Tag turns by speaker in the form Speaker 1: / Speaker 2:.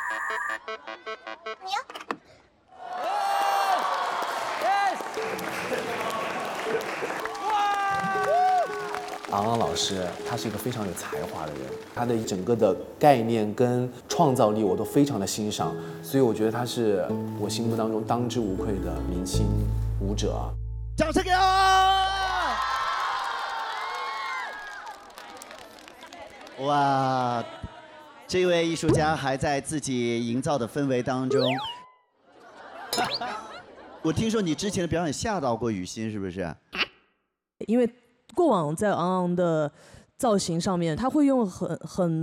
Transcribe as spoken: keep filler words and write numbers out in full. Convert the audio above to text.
Speaker 1: 昂昂老师，他是一个非常有才华的人，他的整个的概念跟创造力我都非常的欣赏，所以我觉得他是我心目当中当之无愧的明星舞者。
Speaker 2: 掌声给他！哇，这位艺术家还在自己营造的氛围当中。我听说你之前的表演吓到过雨欣，是不是？
Speaker 3: 因为过往在昂昂的造型上面，他会用很很